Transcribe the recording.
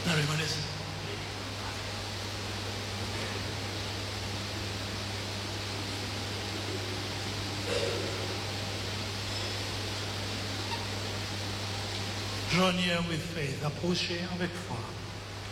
Everybody say, draw near with faith, approchez avec foi.